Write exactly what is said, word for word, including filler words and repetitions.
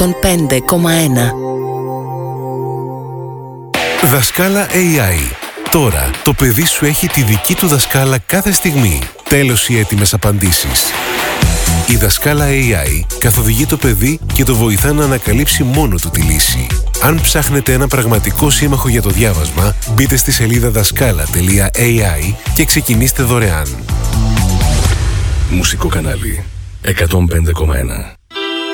εκατόν πέντε κόμμα ένα. Δασκάλα έι άι. Τώρα το παιδί σου έχει τη δική του δασκάλα κάθε στιγμή. Τέλος οι έτοιμες απαντήσεις. Η δασκάλα έι άι καθοδηγεί το παιδί και το βοηθά να ανακαλύψει μόνο του τη λύση. Αν ψάχνετε ένα πραγματικό σύμμαχο για το διάβασμα, μπείτε στη σελίδα δασκάλα τελεία έι άι και ξεκινήστε δωρεάν. Μουσικό κανάλι εκατόν πέντε κόμμα ένα.